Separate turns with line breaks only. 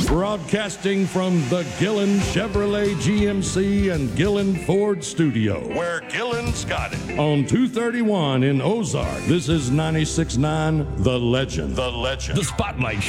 Broadcasting from the Gillen Chevrolet GMC and Gillen Ford studio,
where Gillen's got it.
on 231 in Ozark, this is 96.9 The Legend.
The Legend.
The Spotlight